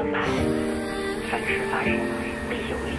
牌，凡事发生必有因。